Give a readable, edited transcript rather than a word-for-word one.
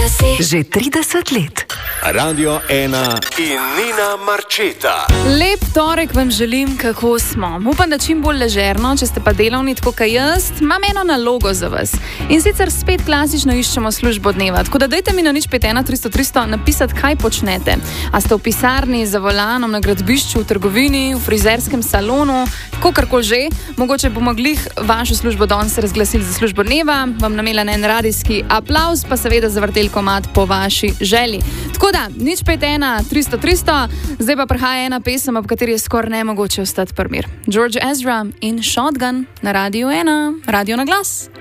Že 30 let. Radio 1 in Nina Marčeta. Lep torek vam želim, kako smo. Upam, da čim bolj ležerno, če ste pa delovni, tako kot jaz, imam eno nalogo za vas. In sicer spet klasično iščemo službo dneva. Tako da dajte mi na 051 300 300 napisati, kaj počnete. A ste v pisarni, za volanom, na gradbišču, v trgovini, v frizerskem salonu, kakorkoli že. Mogoče bomo glih vašo službo danes razglasili za službo dneva, vam namela en radijski aplavz, pa seveda zavrtel komad po vaši želji. Tako da, 051 300 300, zdaj pa prihaja ena pesem, ob kateri je skoraj nemogoče ostati pri miru. George Ezra in Shotgun na Radio 1, radio na glas.